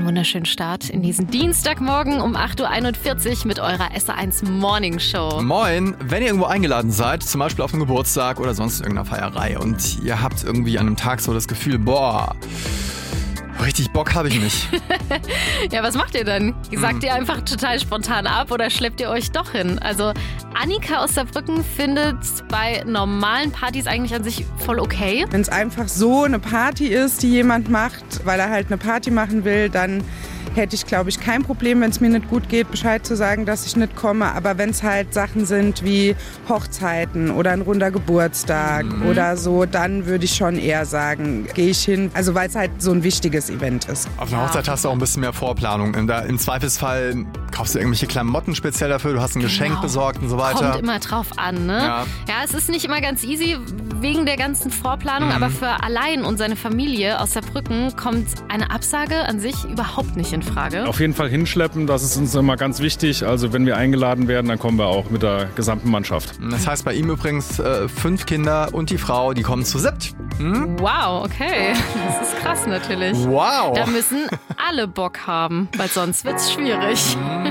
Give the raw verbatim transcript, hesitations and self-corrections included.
wunderschönen Start in diesen Dienstagmorgen um acht Uhr einundvierzig mit eurer S A eins Morning Show. Moin, wenn ihr irgendwo eingeladen seid, zum Beispiel auf einem Geburtstag oder sonst irgendeiner Feierei und ihr habt irgendwie an einem Tag so das Gefühl, boah, richtig Bock habe ich nicht. Ja, was macht ihr dann? Sagt ihr einfach total spontan ab oder schleppt ihr euch doch hin? Also Annika aus Saarbrücken findet bei normalen Partys eigentlich an sich voll okay. Wenn es einfach so eine Party ist, die jemand macht, weil er halt eine Party machen will, dann hätte ich, glaube ich, kein Problem, wenn es mir nicht gut geht, Bescheid zu sagen, dass ich nicht komme. Aber wenn es halt Sachen sind wie Hochzeiten oder ein runder Geburtstag mhm. oder so, dann würde ich schon eher sagen, gehe ich hin. Also weil es halt so ein wichtiges Event ist. Auf einer Hochzeit hast du auch ein bisschen mehr Vorplanung. Im Zweifelsfall kaufst du irgendwelche Klamotten speziell dafür, du hast ein Geschenk genau. besorgt und so weiter. Kommt immer drauf an, ne? Ja. ja, es ist nicht immer ganz easy wegen der ganzen Vorplanung, mhm. aber für allein und seine Familie aus Saarbrücken kommt eine Absage an sich überhaupt nicht in Frage. Auf jeden Fall hinschleppen, das ist uns immer ganz wichtig. Also wenn wir eingeladen werden, dann kommen wir auch mit der gesamten Mannschaft. Das heißt bei ihm übrigens äh, fünf Kinder und die Frau, die kommen zu siebt. Hm? Wow, okay. Das ist krass natürlich. Wow. Da müssen alle Bock haben, weil sonst wird's schwierig.